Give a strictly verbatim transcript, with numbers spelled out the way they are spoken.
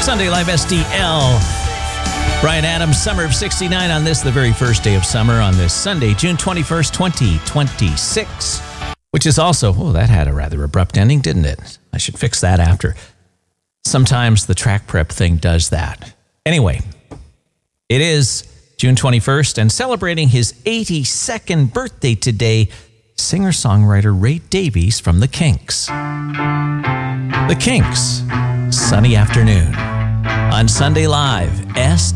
Sunday Live S D L. Bryan Adams, Summer of sixty-nine on this, the very first day of summer on this Sunday, June twenty-first, twenty twenty-six, which is also, oh, that had a rather abrupt ending, didn't it? I should fix that after. Sometimes the track prep thing does that. Anyway, it is June twenty-first, and celebrating his eighty-second birthday today, singer-songwriter Ray Davies from The Kinks. The Kinks, Sunny Afternoon, on Sunday Live, S